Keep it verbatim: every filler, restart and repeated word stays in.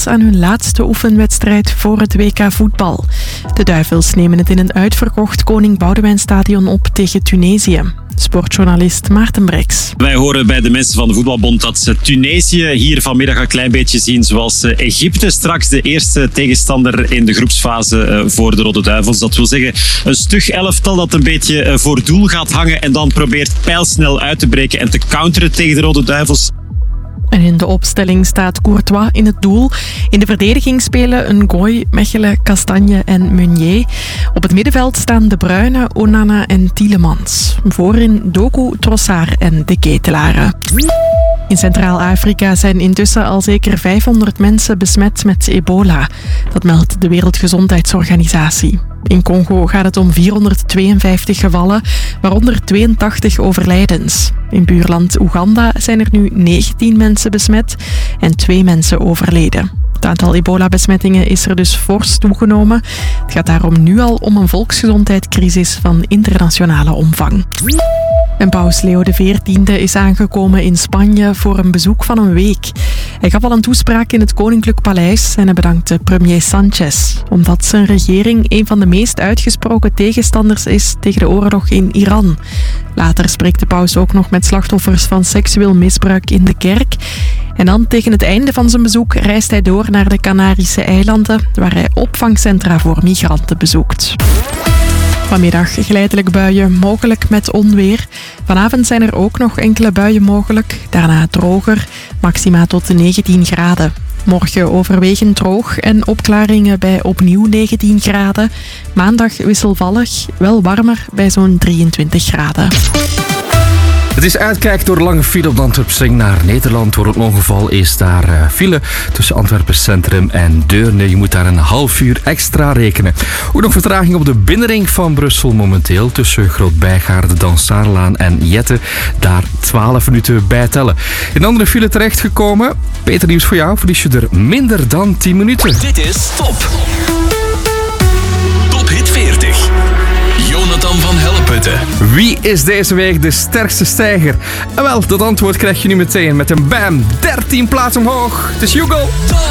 aan hun laatste oefenwedstrijd voor het W K voetbal. De Duivels nemen het in een uitverkocht Koning Boudewijnstadion op tegen Tunesië. Sportjournalist Maarten Breks. Wij horen bij de mensen van de Voetbalbond dat ze Tunesië hier vanmiddag een klein beetje zien zoals Egypte. Straks de eerste tegenstander in de groepsfase voor de Rode Duivels. Dat wil zeggen een stug elftal dat een beetje voor doel gaat hangen en dan probeert pijlsnel uit te breken en te counteren tegen de Rode Duivels. En in de opstelling staat Courtois in het doel. In de verdediging spelen Ngoy, Mechelen, Kastanje en Meunier. Op het middenveld staan De Bruyne, Onana en Tielemans. Voorin Doku, Trossard en De Ketelare. In Centraal-Afrika zijn intussen al zeker vijfhonderd mensen besmet met ebola. Dat meldt de Wereldgezondheidsorganisatie. In Congo gaat het om vierhonderdtweeënvijftig gevallen, waaronder tweeëntachtig overlijdens. In buurland Oeganda zijn er nu negentien mensen besmet en twee mensen overleden. Het aantal ebola-besmettingen is er dus fors toegenomen. Het gaat daarom nu al om een volksgezondheidscrisis van internationale omvang. En paus Leo de veertiende is aangekomen in Spanje voor een bezoek van een week. Hij gaf al een toespraak in het Koninklijk Paleis en hij bedankte premier Sanchez, omdat zijn regering een van de meest uitgesproken tegenstanders is tegen de oorlog in Iran. Later spreekt de paus ook nog met slachtoffers van seksueel misbruik in de kerk. En dan tegen het einde van zijn bezoek reist hij door naar de Canarische eilanden, waar hij opvangcentra voor migranten bezoekt. Vanmiddag geleidelijk buien, mogelijk met onweer. Vanavond zijn er ook nog enkele buien mogelijk. Daarna droger, maxima tot negentien graden. Morgen overwegend droog en opklaringen bij opnieuw negentien graden. Maandag wisselvallig, wel warmer bij zo'n drieëntwintig graden. Het is uitkijk door de lange file op de Antwerpsring naar Nederland. Door het ongeval is daar uh, file tussen Antwerpen Centrum en Deurne. Je moet daar een half uur extra rekenen. Ook nog vertraging op de binnenring van Brussel momenteel. Tussen Groot-Bijgaarde, Dansaarlaan en Jette. Daar twaalf minuten bij tellen. In een andere file terechtgekomen. Beter nieuws voor jou. Verlies je er minder dan tien minuten. Dit is Top. Top Hit veertig. Jonathan van Helleputte. Wie is deze week de sterkste stijger? En wel, dat antwoord krijg je nu meteen met een bam, dertien plaatsen omhoog. Het is Hugo.